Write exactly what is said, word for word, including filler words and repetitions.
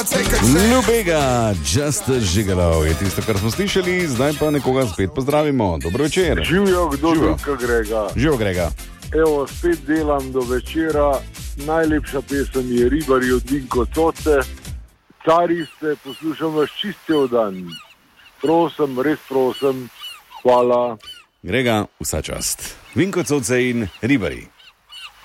Ljubega, just a gigolo je tisto, kar smo slišali, zdaj pa nekoga spet pozdravimo. Dobro večer. Živijo, kdo drugega Grega. Živijo, Grega. Evo, spet delam do večera. Najlepša pesem je Ribari od Vinko Coce. Cari ste, poslušam vas čistil dan. Prosim, res prosim. Hvala. Grega, vsa čast. Vinko Coce in Ribari.